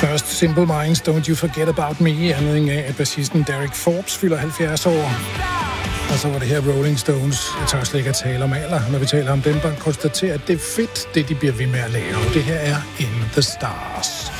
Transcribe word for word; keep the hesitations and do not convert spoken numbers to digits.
Først Simple Minds, Don't You Forget About Me, i anledning af, at bassisten Derek Forbes fylder halvfjerds år. Og så var det her Rolling Stones. Jeg tør slet ikke at tale om alder, når vi taler om dem, bare konstatere, at det er fedt, det de bliver ved med at lave. Det her er In The Stars.